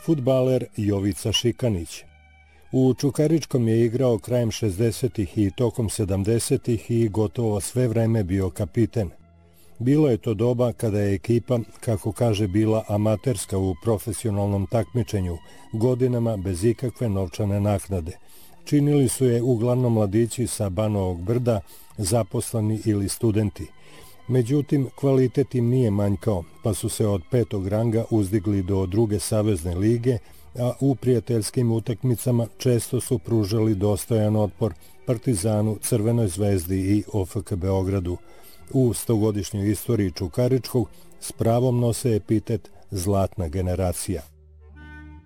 fudbaler Jovica Šikanić. U Čukaričkom je igrao krajem 60-ih i tokom 70-ih i gotovo sve vreme bio kapiten. Bilo je to doba kada je ekipa, kako kaže, bila amaterska u profesionalnom takmičenju, godinama bez ikakve novčane naknade. Činili su je uglavnom mladići sa Banovog Brda, zaposleni ili studenti. Međutim, kvalitet im nije manjkao, pa su se od 5. ranga uzdigli do 2. savezne lige, a u prijateljskim utakmicama često su pružali dostojan otpor Partizanu, Crvenoj zvezdi i OFK Beogradu. U 100-godišnjoj istoriji Čukaričkog s pravom nose epitet Zlatna generacija.